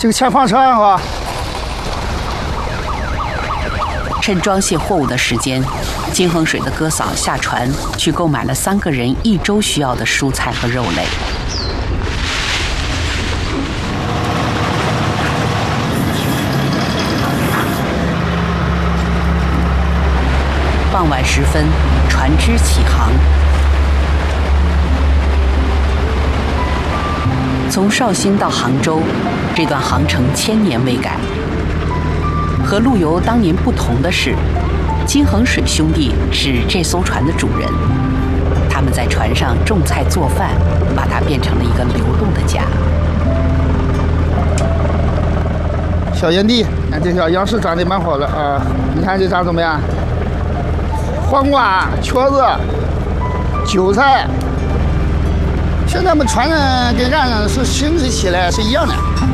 这个前方车是吧？ 趁装卸货物的时间，金衡水的哥嫂下船去购买了3个人1周需要的蔬菜和肉类。傍晚时分，船只起航。从绍兴到杭州，这段航程1000年未改。和陆游当年不同的是，金衡水兄弟是这艘船的主人，他们在船上种菜做饭，把它变成了一个流动的家。 小园地，看这条杨氏长得蛮好的啊！你看这长怎么样？黄瓜、瘸子、韭菜，现在我们船上跟岸上是形式起来是一样的。